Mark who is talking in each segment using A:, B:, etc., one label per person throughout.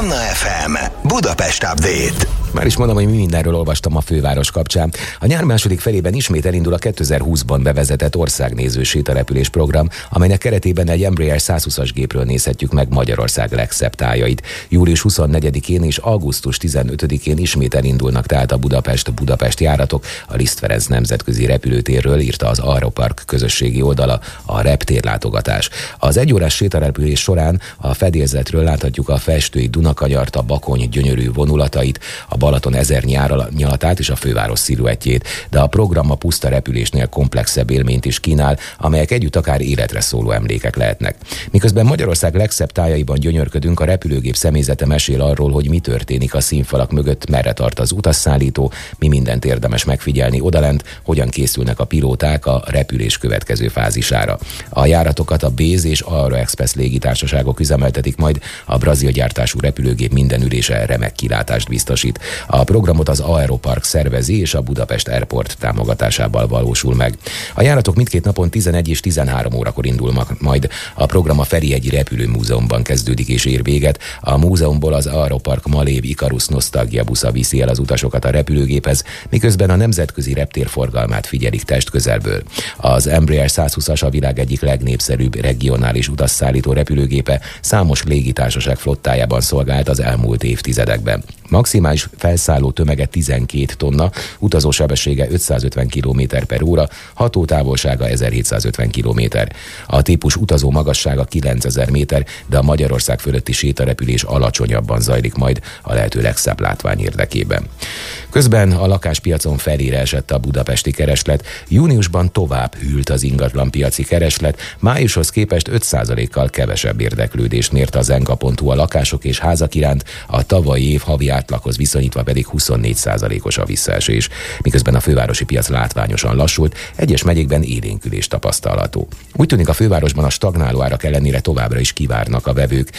A: Manna FM Budapest Update.
B: Már is mondom, hogy mi mindenről olvastam a főváros kapcsán. A nyár második felében ismét elindul a 2020-ban bevezetett országnéző sétarepülés program, amelynek keretében egy Embraer 120-as gépről nézhetjük meg Magyarország legszebb tájait. Július 24-én és augusztus 15-én ismét elindulnak tehát a Budapest járatok a Liszt Ferenc nemzetközi repülőtérről, írta az Aeropark közösségi oldala, a reptérlátogatás. Az egyórás sétarepülés során a fedélzetről láthatjuk a festői Dunakanyart, a Bakony gyönyörű vonulatait, a Balaton ezernyi árnyalatát és a főváros sziluettjét, de a program a puszta repülésnél komplexebb élményt is kínál, amelyek együtt akár életre szóló emlékek lehetnek. Miközben Magyarország legszebb tájaiban gyönyörködünk, a repülőgép személyzete mesél arról, hogy mi történik a színfalak mögött, merre tart az utasszállító, mi mindent érdemes megfigyelni odalent, hogyan készülnek a pilóták a repülés következő fázisára. A járatokat a Béz és Aero Express légitársaságok üzemeltetik, majd a brazil gyártású repülőgép minden ülése remek kilátást biztosít. A programot az Aeropark szervezi, és a Budapest Airport támogatásával valósul meg. A járatok mindkét napon 11 és 13 órakor indulnak majd. A program a Ferihegyi Repülőmúzeumban kezdődik és ér véget. A múzeumból az Aeropark Malév Ikarus nosztalgia busza viszi el az utasokat a repülőgéphez, miközben a nemzetközi reptér forgalmát figyelik testközelből. Az Embraer 120-as a világ egyik legnépszerűbb regionális utasszállító repülőgépe, számos légitársaság flottájában szolgált az elmúlt évtizedekben. Maximális felszálló tömege 12 tonna, utazósebessége 550 km/h, hatótávolsága 1750 km. A típus utazó magassága 9000 méter, de a Magyarország fölötti sétarepülés alacsonyabban zajlik majd a lehető legszebb látvány érdekében. Közben a lakáspiacon felére esett a budapesti kereslet, júniusban tovább hűlt az ingatlanpiaci kereslet, májushoz képest 5%-kal kevesebb érdeklődést mért az enka.hu a lakások és házak iránt, a tavalyi év havi átlaghoz viszonyítva pedig 24%-os a visszaesés. Miközben a fővárosi piac látványosan lassult, egyes megyékben élénkülés tapasztalható. Úgy tűnik, a fővárosban a stagnáló árak ellenére továbbra is kivárnak a vevők.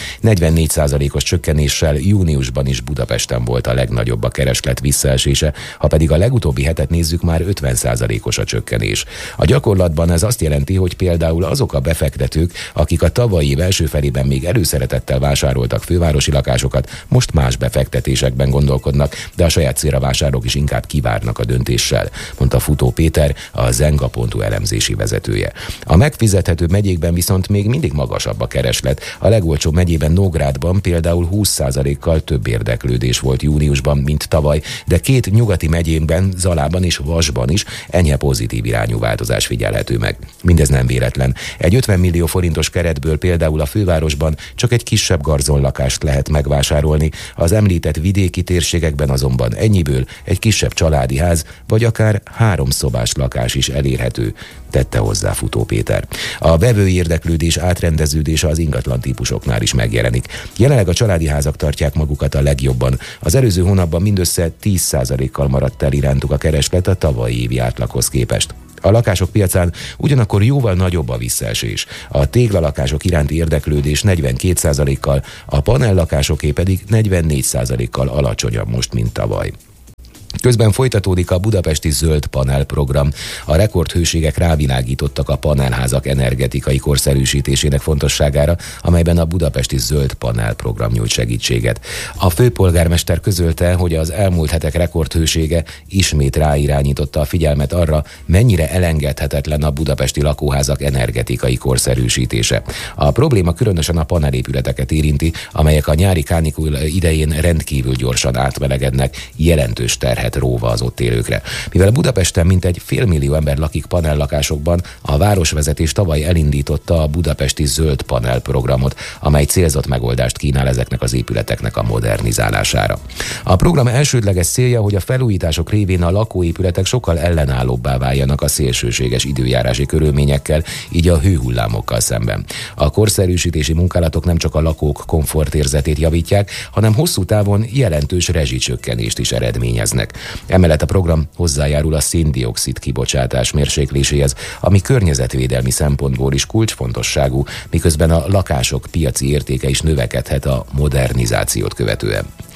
B: 44%-os csökkenéssel júniusban is Budapesten volt a legnagyobb a kereslet visszaesése, ha pedig a legutóbbi hetet nézzük, már 50%-os a csökkenés. A gyakorlatban ez azt jelenti, hogy például azok a befektetők, akik a tavalyi év első felében még előszeretettel vásároltak fővárosi lakásokat, most más befektetésekben gondolkodnak, de a saját célra vásárlók is inkább kivárnak a döntéssel, mondta Futó Péter, a Zenga.hu elemzési vezetője. A megfizethető megyékben viszont még mindig magasabb a kereslet. A legolcsóbb megyében, Nógrádban például 20%-kal több érdeklődés volt júniusban, mint tavaly, de két nyugati megyénben, Zalában és Vasban is enyhe pozitív irányú változás figyelhető meg. Mindez nem véletlen. Egy 50 millió forintos keretből például a fővárosban csak egy kisebb garzonlakást lehet megvásárolni, az említett vidéki térségekben azonban ennyiből egy kisebb családi ház, vagy akár 3 szobás lakás is elérhető, tette hozzá Futó Péter. A vevői érdeklődés átrendeződése az ingatlan típusoknál is megjelenik. Jelenleg a családi házak tartják magukat a legjobban. Az előző hónapban mindössze 10%-kal maradt el irántuk a kereslet a tavalyi évi átlaghoz képest. A lakások piacán ugyanakkor jóval nagyobb a visszaesés. A téglalakások iránti érdeklődés 42%-kal, a panellakásoké pedig 44%-kal alacsonyabb most, mint tavaly. Közben folytatódik a budapesti zöld panel program. A rekordhőségek rávilágítottak a panelházak energetikai korszerűsítésének fontosságára, amelyben a budapesti zöld panel program nyújt segítséget. A főpolgármester közölte, hogy az elmúlt hetek rekordhősége ismét ráirányította a figyelmet arra, mennyire elengedhetetlen a budapesti lakóházak energetikai korszerűsítése. A probléma különösen a panelépületeket érinti, amelyek a nyári kánikul idején rendkívül gyorsan átmelegednek, jelentős terhet róva az ott élőkre. Mivel Budapesten mintegy 500 000 ember lakik panellakásokban, a városvezetés tavaly elindította a budapesti zöld panel programot, amely célzott megoldást kínál ezeknek az épületeknek a modernizálására. A program elsődleges célja, hogy a felújítások révén a lakóépületek sokkal ellenállóbbá váljanak a szélsőséges időjárási körülményekkel, így a hőhullámokkal szemben. A korszerűsítési munkálatok nem csak a lakók komfortérzetét javítják, hanem hosszú távon jelentős rezsicsökkenést is eredményeznek. Emellett a program hozzájárul a szén-dioxid kibocsátás mérsékléséhez, ami környezetvédelmi szempontból is kulcsfontosságú, miközben a lakások piaci értéke is növekedhet a modernizációt követően.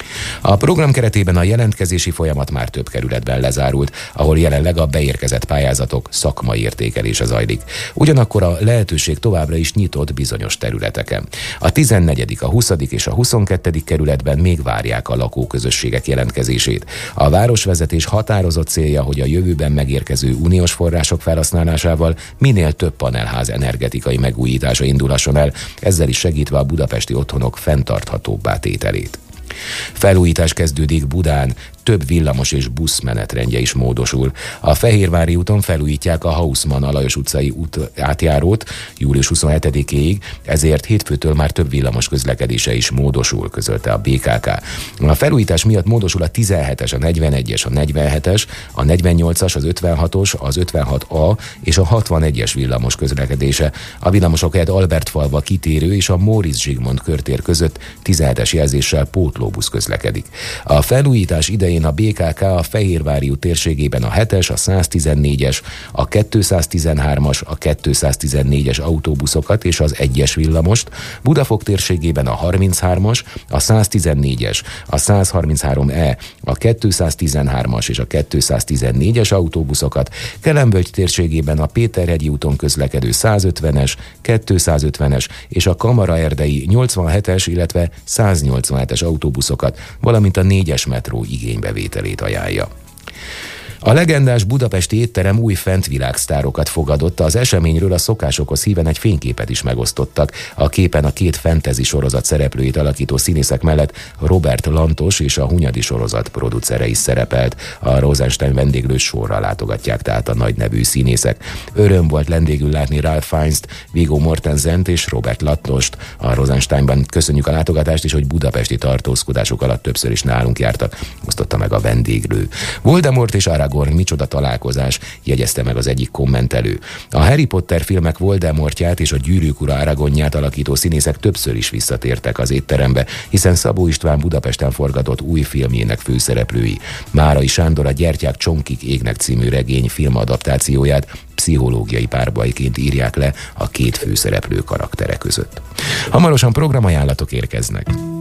B: A program keretében a jelentkezési folyamat már több kerületben lezárult, ahol jelenleg a beérkezett pályázatok szakmai értékelése zajlik. Ugyanakkor a lehetőség továbbra is nyitott bizonyos területeken. A 14., a 20. és a 22. kerületben még várják a lakóközösségek jelentkezését. A városvezetés határozott célja, hogy a jövőben megérkező uniós források felhasználásával minél több panelház energetikai megújítása indulhasson el, ezzel is segítve a budapesti otthonok fenntarthatóbbá tételét. Felújítás kezdődik Budán, több villamos és busz menetrendje is módosul. A Fehérvári úton felújítják a Haussmann Alajos utcai út átjárót július 27-éig, ezért hétfőtől már több villamos közlekedése is módosul, közölte a BKK. A felújítás miatt módosul a 17-es, a 41-es, a 47-es, a 48-as, az 56-os, az 56A és a 61-es villamos közlekedése. A villamosok helyett Albertfalva kitérő és a Móricz Zsigmond körtér között 17-es jelzéssel pótlóbusz közlekedik. A felújítás idején a BKK a Fehérvári út térségében a 7-es, a 114-es, a 213-as, a 214-es autóbuszokat és az 1-es villamost, Budafok térségében a 33-as, a 114-es, a 133E, a 213-as és a 214-es autóbuszokat, Kelembölgy térségében a Péterhegyi úton közlekedő 150-es, 250-es és a Kamaraerdei 87-es, illetve 187-es autóbuszokat, valamint a 4-es metró igénybevételét ajánlja. A legendás budapesti étterem új fentvilágsztárokat fogadott, az eseményről a szokásokhoz híven egy fényképet is megosztottak. A képen a két fantasy sorozat szereplőit alakító színészek mellett Robert Lantos és a Hunyadi sorozat producere is szerepelt. A Rosenstein vendéglős sorra látogatják tehát a nagy nevű színészek. Öröm volt vendégül látni Ralph Fiennes-t, Viggo Mortensent és Robert Lantost a Rosensteinban. Köszönjük a látogatást és hogy budapesti tartózkodásuk alatt többször is nálunk jártak, osztotta meg a vendéglő. Voldemort és Aragorn, micsoda találkozás, jegyezte meg az egyik kommentelő. A Harry Potter filmek Voldemortját és a Gyűrűk ura Aragonját alakító színészek többször is visszatértek az étterembe, hiszen Szabó István Budapesten forgatott új filmjének főszereplői. Márai Sándor a Gyertyák csonkig égnek című regény filmadaptációját pszichológiai párbajként írják le a két főszereplő karaktere között. Hamarosan programajánlatok érkeznek.